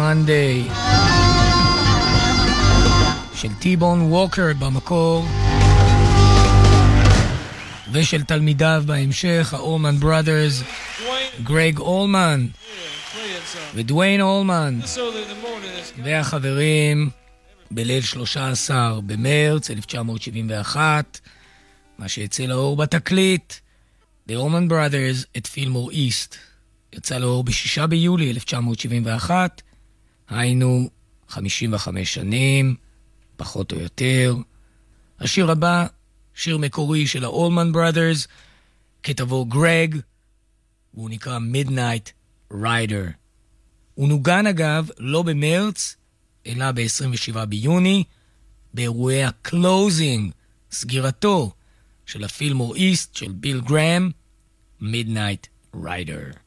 Monday של טי-בון ווקר במקור ושל תלמידיו בהמשך, האולמן בראדרס, גרג אולמן ודוויין אולמן והחברים בליל 13 במרץ 1971, מה שיצא לאור בתקליט The Allman Brothers את פילמור איסט. יצא לאור ב6 ביולי 1971, היינו 55 שנים פחות או יותר. השיר הבא, שיר מקורי של ה-Allman Brothers, כתבו גרג, והוא נקרא Midnight Rider. הוא נוגן אגב לא במרץ אלא ב-27 ביוני באירועי הקלוזינג, סגירתו של הפילמור איסט של ביל גרם, Midnight Rider.